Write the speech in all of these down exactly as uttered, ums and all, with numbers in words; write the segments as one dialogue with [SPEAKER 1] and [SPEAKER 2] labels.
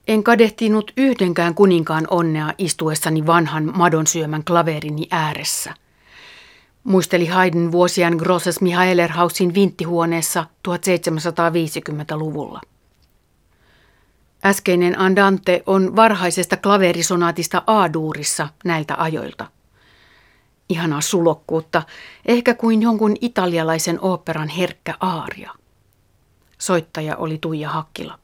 [SPEAKER 1] En kadehtinut yhdenkään kuninkaan onnea istuessani vanhan madonsyömän klaverini ääressä. Muisteli Haydn vuosiaan Grosses Michaelerhausin vinttihuoneessa tuhatseitsemänsataaviisikymmentäluvulla. Äskeinen andante on varhaisesta klaverisonaatista A-duurissa näiltä ajoilta. Ihanaa sulokkuutta, ehkä kuin jonkun italialaisen oopperan herkkä aaria. Soittaja oli Tuija Hakkila.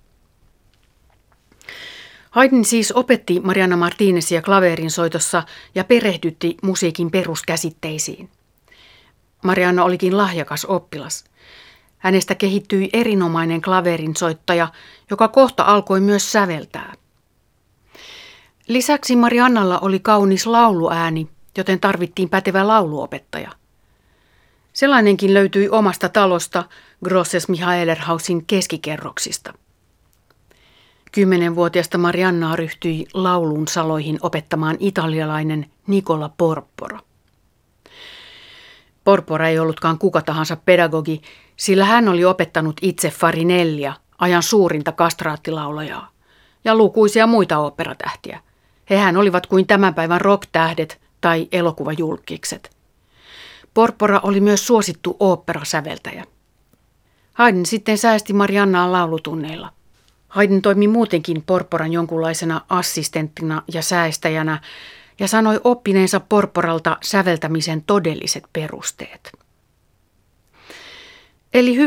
[SPEAKER 1] Haydn siis opetti Marianna Martinezia klaverin soitossa ja perehdytti musiikin peruskäsitteisiin. Marianna olikin lahjakas oppilas. Hänestä kehittyi erinomainen klaverin soittaja, joka kohta alkoi myös säveltää. Lisäksi Mariannalla oli kaunis lauluääni, joten tarvittiin pätevä lauluopettaja. Sellainenkin löytyi omasta talosta Grosses Michaelerhausin keskikerroksista. Kymmenenvuotiaasta Mariannaa ryhtyi laulun saloihin opettamaan italialainen Nicola Porpora. Porpora ei ollutkaan kuka tahansa pedagogi, sillä hän oli opettanut itse Farinellia, ajan suurinta kastraattilaulajaa, ja lukuisia muita oopperatähtiä. Hehän olivat kuin tämän päivän rock-tähdet tai elokuvajulkkikset. Porpora oli myös suosittu oopperasäveltäjä. Haydn sitten säästi Mariannaa laulutunneilla. Haydn toimi muutenkin Porporan jonkunlaisena assistenttina ja säästäjänä ja sanoi oppineensa Porporalta säveltämisen todelliset perusteet. Eli